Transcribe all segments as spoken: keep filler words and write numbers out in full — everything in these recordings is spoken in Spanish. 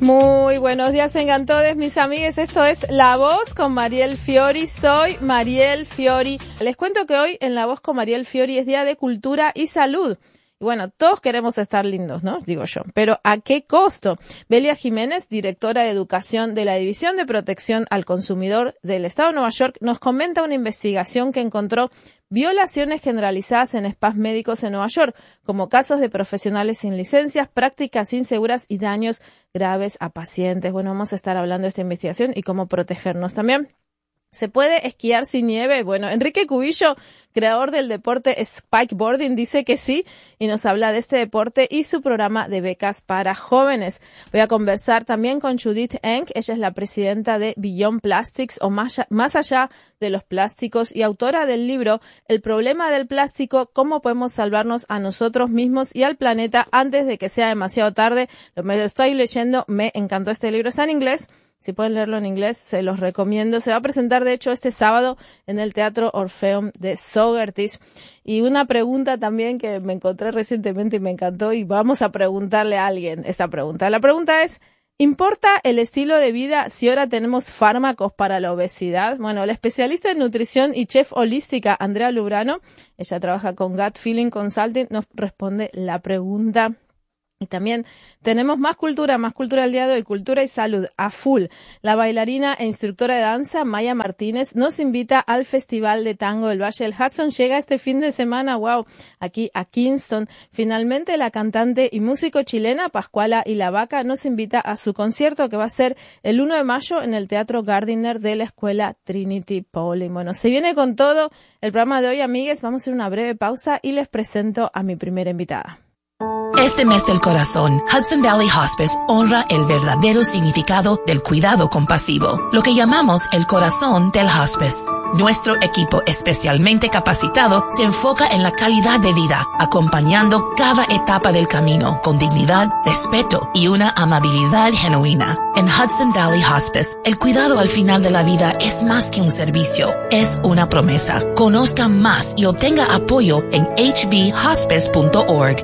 Muy buenos días, tengan todos mis amigues. Esto es La Voz con Mariel Fiori. Soy Mariel Fiori. Les cuento que hoy en La Voz con Mariel Fiori es Día de Cultura y Salud. Y bueno, todos queremos estar lindos, ¿no? Digo yo. Pero ¿a qué costo? Belia Jiménez, directora de Educación de la División de Protección al Consumidor del Estado de Nueva York, nos comenta una investigación que encontró violaciones generalizadas en spas médicos en Nueva York, como casos de profesionales sin licencias, prácticas inseguras y daños graves a pacientes. Bueno, vamos a estar hablando de esta investigación y cómo protegernos también. ¿Se puede esquiar sin nieve? Bueno, Enrique Cubillo, creador del deporte Spikeboarding, dice que sí y nos habla de este deporte y su programa de becas para jóvenes. Voy a conversar también con Judith Enck. Ella es la presidenta de Beyond Plastics, o más, más allá de los plásticos, y autora del libro El problema del plástico, cómo podemos salvarnos a nosotros mismos y al planeta antes de que sea demasiado tarde. Lo me lo estoy leyendo, me encantó este libro, está en inglés. Si pueden leerlo en inglés, se los recomiendo. Se va a presentar, de hecho, este sábado en el Teatro Orfeum de Sogertis. Y una pregunta también que me encontré recientemente y me encantó, y vamos a preguntarle a alguien esta pregunta. La pregunta es, ¿importa el estilo de vida si ahora tenemos fármacos para la obesidad? Bueno, la especialista en nutrición y chef holística Andrea Lubrano, ella trabaja con Gut Feeling Consulting, nos responde la pregunta. Y también tenemos más cultura, más cultura el día de hoy, cultura y salud a full. La bailarina e instructora de danza Maya Martínez nos invita al Festival de Tango del Valle del Hudson. Llega este fin de semana, wow, aquí a Kingston. Finalmente, la cantante y músico chilena Pascuala y la Vaca nos invita a su concierto que va a ser el uno de mayo en el Teatro Gardiner de la Escuela Trinity Pauling. Bueno, se viene con todo el programa de hoy, amigues. Vamos a hacer una breve pausa y les presento a mi primera invitada. Este mes del corazón, Hudson Valley Hospice honra el verdadero significado del cuidado compasivo, lo que llamamos el corazón del hospice. Nuestro equipo especialmente capacitado se enfoca en la calidad de vida, acompañando cada etapa del camino con dignidad, respeto y una amabilidad genuina. En Hudson Valley Hospice, el cuidado al final de la vida es más que un servicio, es una promesa. Conozca más y obtenga apoyo en h v hospice punto org.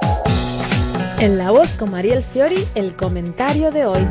En La Voz con Mariel Fiori, el comentario de hoy.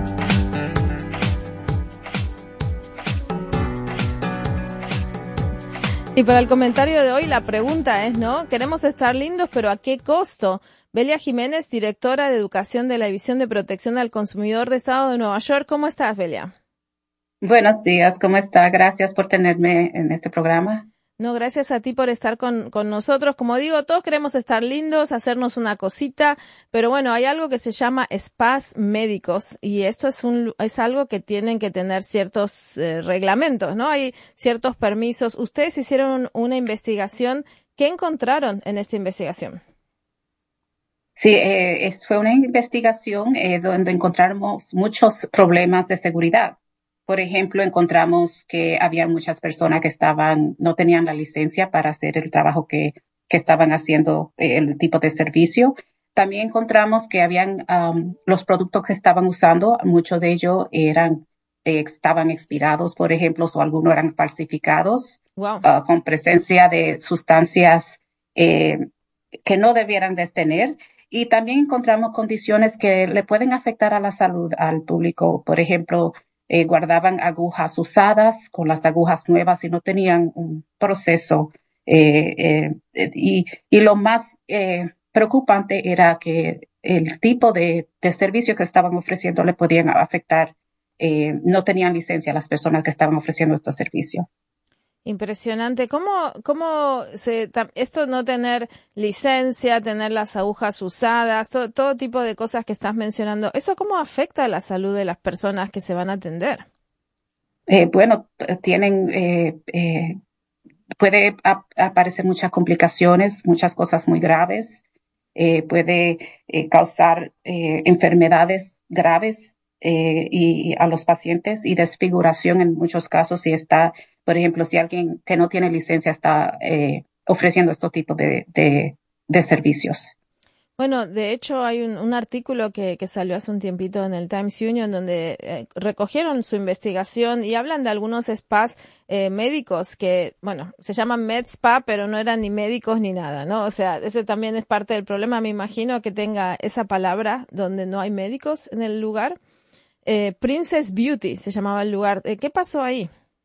Y para el comentario de hoy la pregunta es, ¿no? Queremos estar lindos, pero ¿a qué costo? Belia Jiménez, directora de Educación de la División de Protección al Consumidor de Estado de Nueva York. ¿Cómo estás, Belia? Buenos días, ¿cómo está? Gracias por tenerme en este programa. No, gracias a ti por estar con, con nosotros. Como digo, todos queremos estar lindos, hacernos una cosita, pero bueno, hay algo que se llama spas médicos y esto es un es algo que tienen que tener ciertos eh, reglamentos, ¿no? Hay ciertos permisos. Ustedes hicieron una investigación. ¿Qué encontraron en esta investigación? Sí, eh, es, fue una investigación eh, donde encontramos muchos problemas de seguridad. Por ejemplo, encontramos que había muchas personas que estaban, no tenían la licencia para hacer el trabajo que, que estaban haciendo, eh, el tipo de servicio. También encontramos que habían um, los productos que estaban usando, muchos de ellos eran, eh, estaban expirados, por ejemplo, o algunos eran falsificados, wow. uh, con presencia de sustancias eh, que no debieran de tener. Y también encontramos condiciones que le pueden afectar a la salud al público. Por ejemplo, Eh, guardaban agujas usadas con las agujas nuevas y no tenían un proceso. Eh, eh, y, y lo más eh, preocupante era que el tipo de, de servicio que estaban ofreciendo le podían afectar. Eh, no tenían licencia las personas que estaban ofreciendo estos servicios. Impresionante. ¿Cómo, cómo se, esto no tener licencia, tener las agujas usadas, todo, todo tipo de cosas que estás mencionando, eso cómo afecta a la salud de las personas que se van a atender? Eh, bueno, tienen, eh, eh, puede ap- aparecer muchas complicaciones, muchas cosas muy graves, eh, puede eh, causar eh, enfermedades graves eh, y, y a los pacientes y desfiguración en muchos casos si está, por ejemplo, si alguien que no tiene licencia está eh, ofreciendo estos tipos de, de, de servicios. Bueno, de hecho hay un, un artículo que, que salió hace un tiempito en el Times Union donde eh, recogieron su investigación y hablan de algunos spas eh, médicos que, bueno, se llaman med spa, pero no eran ni médicos ni nada, ¿no? O sea, ese también es parte del problema, me imagino, que tenga esa palabra donde no hay médicos en el lugar. eh, Princess Beauty se llamaba el lugar. Eh, ¿Qué pasó ahí?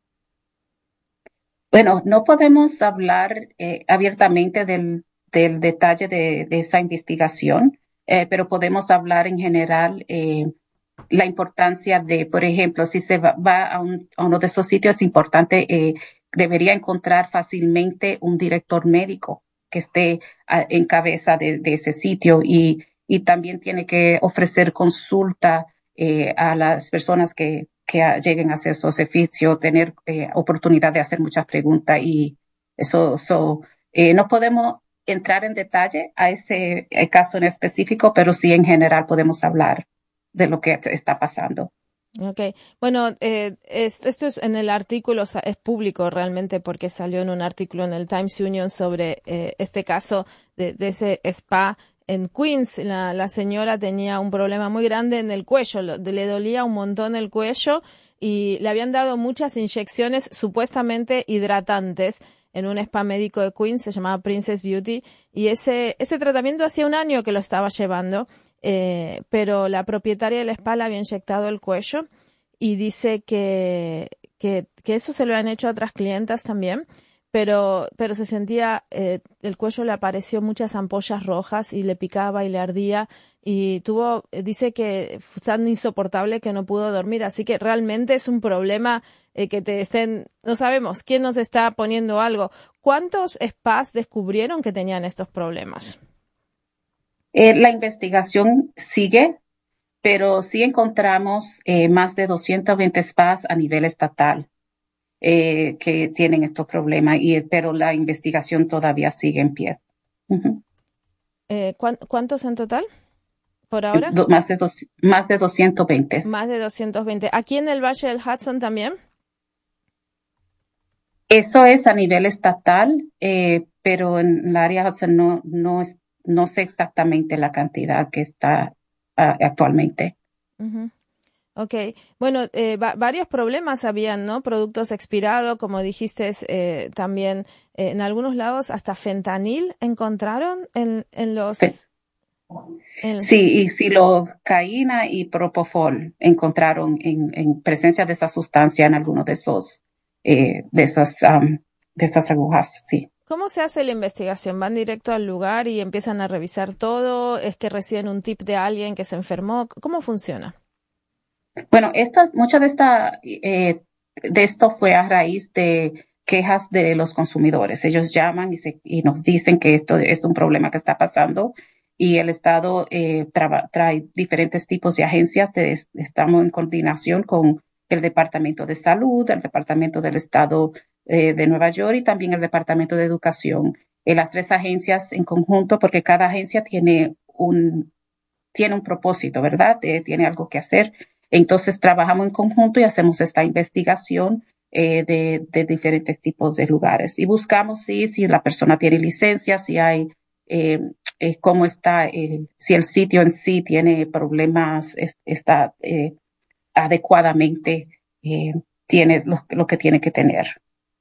Bueno, no podemos hablar eh, abiertamente del, del detalle de, de esa investigación, eh, pero podemos hablar en general eh, la importancia de, por ejemplo, si se va, va a, un, a uno de esos sitios, es importante, eh, debería encontrar fácilmente un director médico que esté a, en cabeza de, de ese sitio y, y también tiene que ofrecer consulta eh, a las personas que, que a, lleguen a hacer su servicio, tener eh, oportunidad de hacer muchas preguntas y eso, so, eh, no podemos entrar en detalle a ese caso en específico, pero sí en general podemos hablar de lo que está pasando. Okay, bueno, eh, esto, esto es en el artículo, o sea, es público realmente porque salió en un artículo en el Times Union sobre eh, este caso de, de ese spa en Queens. La, la señora tenía un problema muy grande en el cuello, lo, le dolía un montón el cuello y le habían dado muchas inyecciones supuestamente hidratantes en un spa médico de Queens, se llamaba Princess Beauty, y ese, ese tratamiento hacía un año que lo estaba llevando. Eh, pero la propietaria del spa le había inyectado el cuello y dice que, que, que eso se lo han hecho a otras clientas también, pero, pero se sentía, eh, el cuello le apareció muchas ampollas rojas y le picaba y le ardía y tuvo, dice que fue tan insoportable que no pudo dormir, así que realmente es un problema eh, que te estén, no sabemos quién nos está poniendo algo. ¿Cuántos spas descubrieron que tenían estos problemas? Eh, la investigación sigue, pero sí encontramos eh, más de doscientos veinte spas a nivel estatal eh, que tienen estos problemas, y, pero la investigación todavía sigue en pie. Uh-huh. Eh, ¿Cuántos en total por ahora? Do, más, de dos, más de doscientos veinte. Más de doscientos veinte. ¿Aquí en el Valle del Hudson también? Eso es a nivel estatal, eh, pero en el área Hudson no, no, es, no sé exactamente la cantidad que está uh, actualmente. Uh-huh. Ok, bueno, eh, va varios problemas habían, ¿no? Productos expirados, como dijiste, eh, también eh, en algunos lados hasta fentanil encontraron en, en los... Sí. En... Sí, y silocaína y propofol encontraron en, en presencia de esa sustancia en algunos de esos, eh, de esas, um, de esas agujas, sí. ¿Cómo se hace la investigación? ¿Van directo al lugar y empiezan a revisar todo? ¿Es que reciben un tip de alguien que se enfermó? ¿Cómo funciona? Bueno, estas, mucha de esta, eh, de esto fue a raíz de quejas de los consumidores. Ellos llaman y, se, y nos dicen que esto es un problema que está pasando y el Estado eh, tra trae diferentes tipos de agencias. De, estamos en coordinación con el Departamento de Salud, el Departamento del Estado eh, de Nueva York y también el Departamento de Educación. Eh, las tres agencias en conjunto, porque cada agencia tiene un, tiene un propósito, ¿verdad? Eh, tiene algo que hacer. Entonces trabajamos en conjunto y hacemos esta investigación eh, de, de diferentes tipos de lugares y buscamos sí, si la persona tiene licencia, si hay, eh, eh, cómo está, eh, si el sitio en sí tiene problemas, es, está eh, adecuadamente, eh, tiene lo, lo que tiene que tener.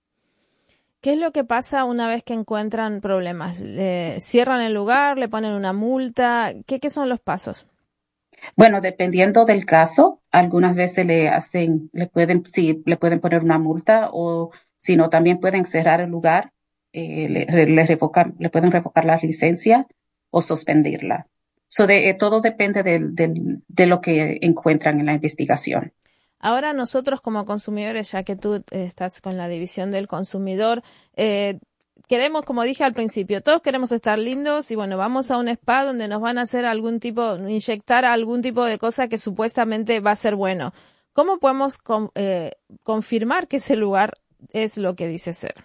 ¿Qué es lo que pasa una vez que encuentran problemas? ¿Le cierran el lugar? ¿Le ponen una multa? ¿Qué, qué son los pasos? Bueno, dependiendo del caso, algunas veces le hacen, le pueden, sí, le pueden poner una multa o si no, también pueden cerrar el lugar, eh, le, le, revocan, le pueden revocar la licencia o suspenderla. So de, eh, todo depende del, del, de lo que encuentran en la investigación. Ahora nosotros como consumidores, ya que tú eh, estás con la división del consumidor, eh, queremos, como dije al principio, todos queremos estar lindos y bueno, vamos a un spa donde nos van a hacer algún tipo, inyectar algún tipo de cosa que supuestamente va a ser bueno. ¿Cómo podemos con, eh, confirmar que ese lugar es lo que dice ser?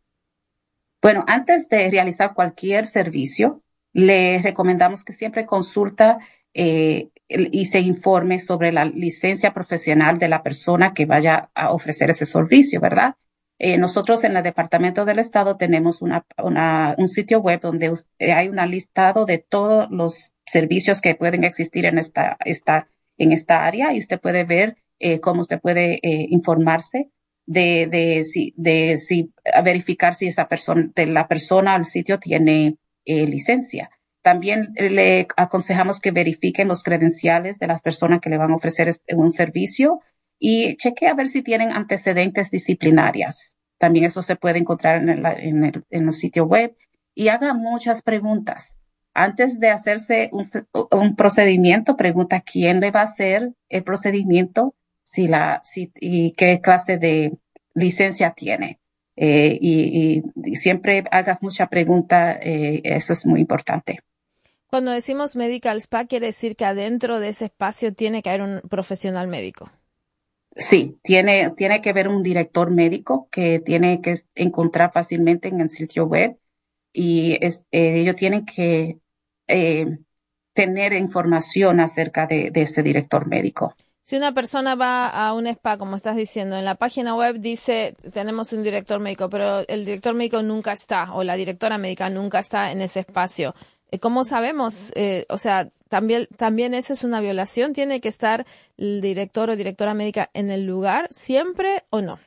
Bueno, antes de realizar cualquier servicio, le recomendamos que siempre consulta eh, y se informe sobre la licencia profesional de la persona que vaya a ofrecer ese servicio, ¿verdad? Eh, nosotros en el Departamento del Estado tenemos una, una, un sitio web donde hay un listado de todos los servicios que pueden existir en esta, esta, en esta área y usted puede ver eh, cómo usted puede eh, informarse de, de, si, de si, a verificar si esa persona, de la persona al sitio tiene eh, licencia. También le aconsejamos que verifiquen los credenciales de las personas que le van a ofrecer un servicio y chequee a ver si tienen antecedentes disciplinarias. También eso se puede encontrar en el, en el, en el sitio web. Y haga muchas preguntas. Antes de hacerse un, un procedimiento, pregunta quién le va a hacer el procedimiento, si la, si, y qué clase de licencia tiene. Eh, y, y, y siempre hagas mucha pregunta, eh, eso es muy importante. Cuando decimos medical spa, quiere decir que adentro de ese espacio tiene que haber un profesional médico. Sí, tiene, tiene que haber un director médico que tiene que encontrar fácilmente en el sitio web y es, eh, ellos tienen que eh, tener información acerca de, de ese director médico. Si una persona va a un spa, como estás diciendo, en la página web dice tenemos un director médico, pero el director médico nunca está o la directora médica nunca está en ese espacio. ¿Cómo sabemos? Eh, o sea, también, también eso es una violación. ¿Tiene que estar el director o directora médica en el lugar siempre o no?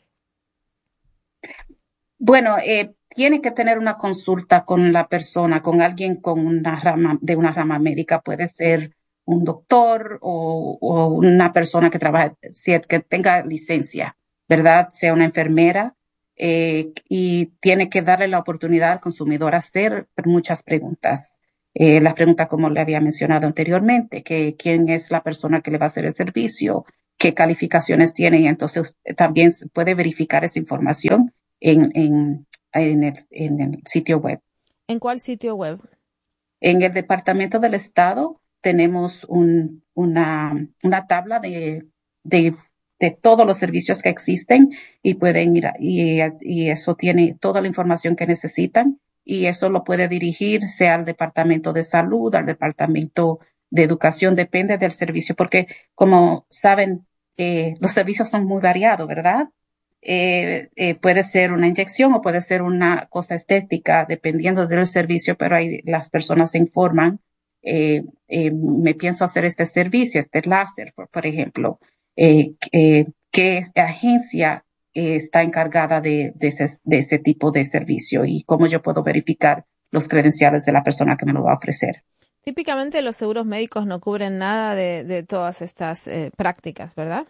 Bueno, eh, tiene que tener una consulta con la persona, con alguien con una rama, de una rama médica. Puede ser un doctor o, o una persona que trabaje, que tenga licencia, ¿verdad? Sea una enfermera. Eh, y tiene que darle la oportunidad al consumidor a hacer muchas preguntas. Eh, las preguntas como le había mencionado anteriormente, que quién es la persona que le va a hacer el servicio, qué calificaciones tiene, y entonces también puede verificar esa información en, en, en, el, en el sitio web. ¿En cuál sitio web? En el Departamento del Estado tenemos un, una, una tabla de, de, de todos los servicios que existen y pueden ir, a, y, y eso tiene toda la información que necesitan. Y eso lo puede dirigir sea al Departamento de Salud, al Departamento de Educación, depende del servicio, porque como saben, eh, los servicios son muy variados, ¿verdad? Eh, eh, puede ser una inyección o puede ser una cosa estética, dependiendo del servicio, pero ahí las personas se informan, eh, eh, me pienso hacer este servicio, este láser, por, por ejemplo, eh, eh, ¿qué agencia está encargada de, de, ese, de ese tipo de servicio y cómo yo puedo verificar los credenciales de la persona que me lo va a ofrecer? Típicamente los seguros médicos no cubren nada de, de todas estas eh, prácticas, ¿verdad?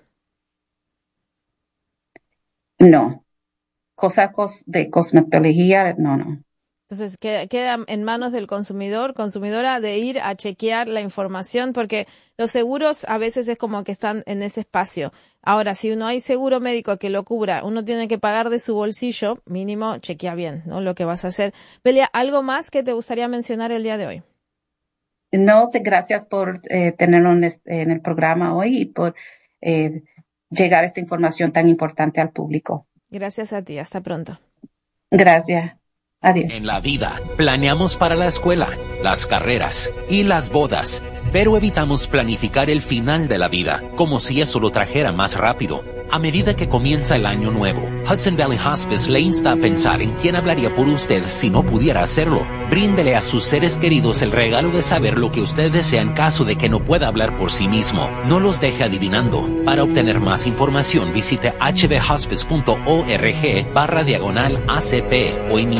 No. Cosas de cosmetología, no, no. Entonces queda, queda en manos del consumidor, consumidora, de ir a chequear la información, porque los seguros a veces es como que están en ese espacio. Ahora, si no hay seguro médico que lo cubra, uno tiene que pagar de su bolsillo, mínimo chequea bien, ¿no? Lo que vas a hacer. Belia, ¿algo más que te gustaría mencionar el día de hoy? No, te, gracias por eh, tenerlo en, este, en el programa hoy y por eh, llegar esta información tan importante al público. Gracias a ti. Hasta pronto. Gracias. Adiós. En la vida, planeamos para la escuela, las carreras y las bodas, pero evitamos planificar el final de la vida, como si eso lo trajera más rápido. A medida que comienza el año nuevo, Hudson Valley Hospice le insta a pensar en quién hablaría por usted si no pudiera hacerlo. Bríndele a sus seres queridos el regalo de saber lo que usted desea en caso de que no pueda hablar por sí mismo. No los deje adivinando. Para obtener más información, visite h v hospice punto org barra diagonal A C P o